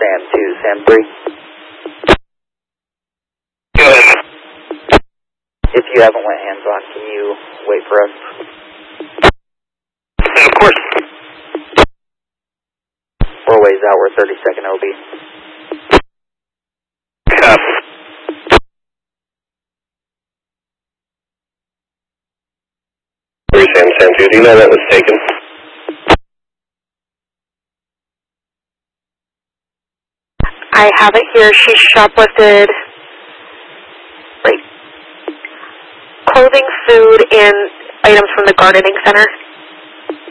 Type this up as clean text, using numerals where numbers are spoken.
Sam 2, Sam 3. Go ahead. If you haven't went hands-on, can you wait for us? Of course. We're ways out, we're 32nd OB. Copy. Sam 2, do you know that was taken? I have it here. She shoplifted clothing, food, and items from the gardening center.